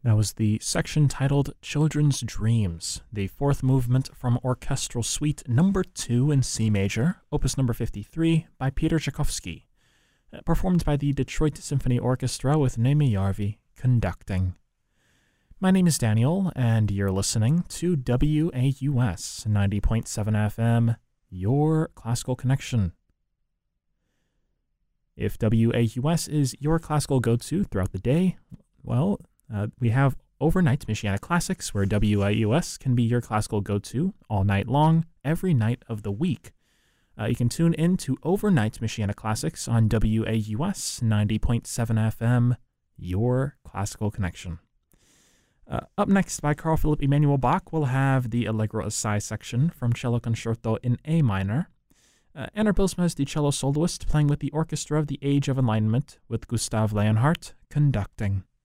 That was the section titled Children's Dreams, the fourth movement from Orchestral Suite Number 2 in C major, opus number 53, by Peter Tchaikovsky, performed by the Detroit Symphony Orchestra with Naomi Jarvi conducting. My name is Daniel, and you're listening to WAUS 90.7 FM, your classical connection. If WAUS is your classical go-to throughout the day, well, we have Overnight Michiana Classics, where WAUS can be your classical go-to all night long, every night of the week. You can tune in to Overnight Michiana Classics on WAUS 90.7 FM, your classical connection. Up next by Carl Philipp Emanuel Bach, we'll have the Allegro Assai section from Cello Concerto in A minor. Anna Bilsma is the cello soloist playing with the Orchestra of the Age of Enlightenment with Gustav Leonhardt conducting.